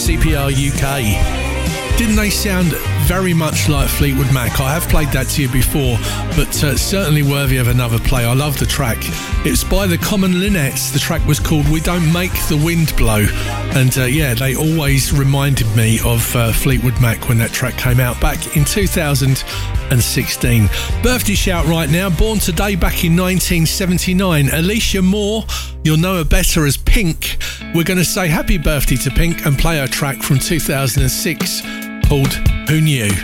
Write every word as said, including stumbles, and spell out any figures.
C P R U K. Didn't they sound very much like Fleetwood Mac? I have played that to you before, but uh, certainly worthy of another play. I love the track. It's by the Common Linnets. The track was called We Don't Make the Wind Blow. And uh, yeah, they always reminded me of uh, Fleetwood Mac when that track came out back in two thousand sixteen. Birthday shout right now. Born today back in nineteen seventy-nine. Alicia Moore. You'll know her better as Pink. We're going to say happy birthday to Pink and play her track from two thousand six called Who Knew?